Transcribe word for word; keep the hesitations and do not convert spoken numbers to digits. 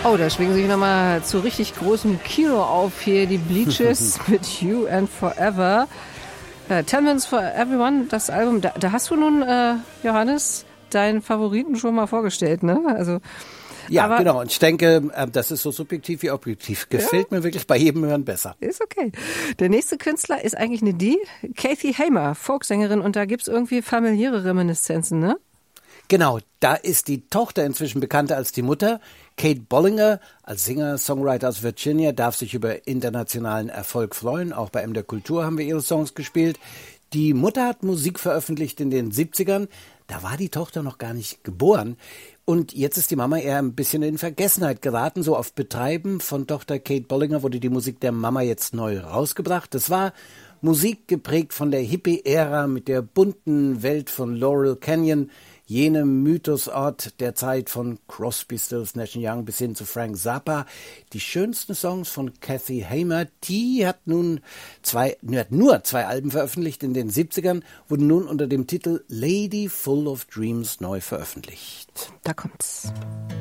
Oh, da schwingen sich nochmal zu richtig großem Kino auf hier. Die Bleachers mit You and Forever. Äh, Ten Minutes for Everyone, das Album. Da, da hast du nun, äh, Johannes, deinen Favoriten schon mal vorgestellt, ne? Also, ja, aber, genau. Und ich denke, das ist so subjektiv wie objektiv. Gefällt ja. mir wirklich bei jedem Hören besser. Ist okay. Der nächste Künstler ist eigentlich eine die, Kathy Hamer, Folksängerin. Und da gibt's irgendwie familiäre Reminiszenzen, ne? Genau, da ist die Tochter inzwischen bekannter als die Mutter. Kate Bollinger, als Singer, Songwriter aus Virginia, darf sich über internationalen Erfolg freuen. Auch bei M der Kultur haben wir ihre Songs gespielt. Die Mutter hat Musik veröffentlicht in den siebzigern. Da war die Tochter noch gar nicht geboren. Und jetzt ist die Mama eher ein bisschen in Vergessenheit geraten. So auf Betreiben von Tochter Kate Bollinger wurde die Musik der Mama jetzt neu rausgebracht. Das war Musik geprägt von der Hippie-Ära mit der bunten Welt von Laurel Canyon, jenem Mythosort der Zeit von Crosby, Stills, Nash and Young bis hin zu Frank Zappa. Die schönsten Songs von Kathy Hamer, die hat nun zwei, hat nur zwei Alben veröffentlicht in den siebzigern, wurden nun unter dem Titel Lady Full of Dreams neu veröffentlicht. Da kommt's.